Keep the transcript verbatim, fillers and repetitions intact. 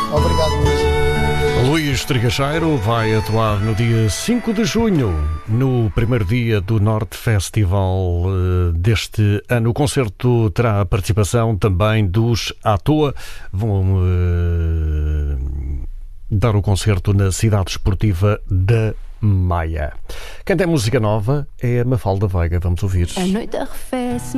Obrigado, Luís. Luís Trigacheiro vai atuar no dia cinco de junho, no primeiro dia do Norte Festival uh, deste ano. O concerto terá a participação também dos À Toa. Vão uh, dar o concerto na Cidade Esportiva da Maia. Quem tem música nova é a Mafalda Veiga. Vamos ouvir. A noite arrefece.